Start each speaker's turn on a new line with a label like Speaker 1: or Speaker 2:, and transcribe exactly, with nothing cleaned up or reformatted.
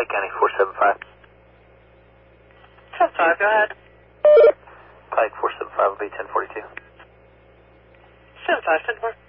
Speaker 1: Lake County four seven five.
Speaker 2: ten five, go ahead.
Speaker 1: Pike four seven five will be ten forty-two.
Speaker 2: ten five, ten four.